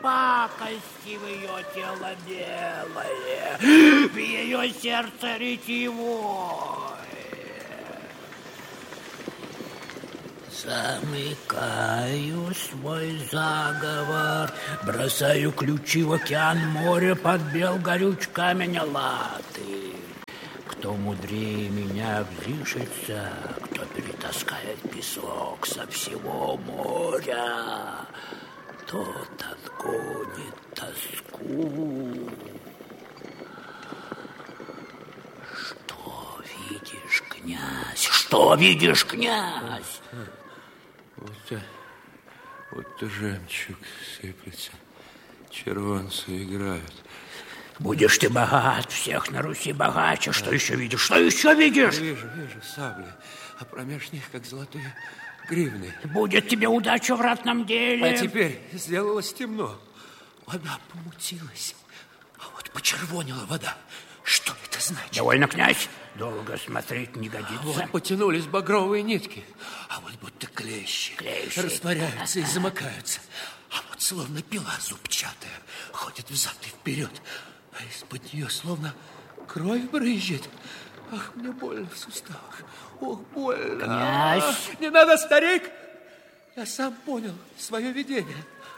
пакости в ее тело белое, в ее сердце ретивое. Замыкаю свой заговор, бросаю ключи в океан моря, подбел горюч камень латы. Кто мудрее меня взыщется, кто перетаскает песок со всего моря, тот отгонит тоску. Что видишь, князь? Что видишь, князь? Вот жемчуг сыплется, червонцы играют. Будешь ты богат, всех на Руси богаче. Что еще видишь? Что еще видишь? Вижу сабли, а промеж них, как золотые гривны. Будет тебе удача в ратном деле. А теперь сделалось темно. Вода помутилась, а вот почервонила вода. Что это значит? Довольно, князь. Долго смотреть не годится. Вот потянулись багровые нитки, а вот будто клещи растворяются и замыкаются. А вот словно пила зубчатая ходит взад и вперед, а из-под нее словно кровь брызжет. Ах, мне больно в суставах. Ох, больно. Князь! Не надо, старик! Я сам понял свое видение.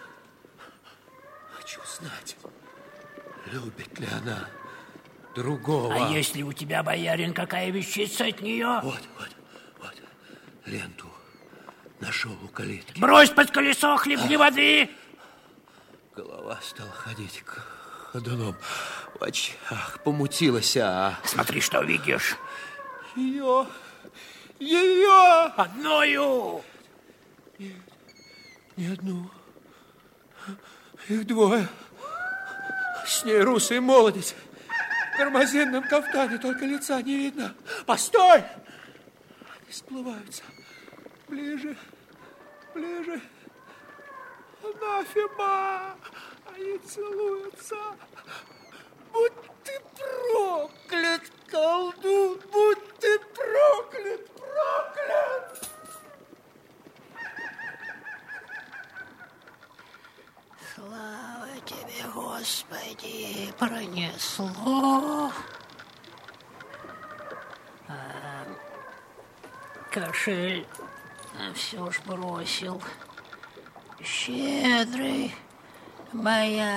Хочу знать, любит ли она другого. А если у тебя, боярин, какая вещица от нее? Вот. Ленту нашел у калитки. Брось под колесо, хлебни воды. Голова стала ходить ходуном. В очах помутилась, Смотри, что видишь. Ее! Одною! Нет, не одну. Их двое. С ней русый молодец. В кармазинном кафтане, только лица не видно. Постой! Они сплываются. Ближе. Анафема! Они целуются. Будь ты проклят, колдун! Будь ты проклят! Слава тебе, Господи, пронесло. Кошель все ж бросил. Щедрый, моя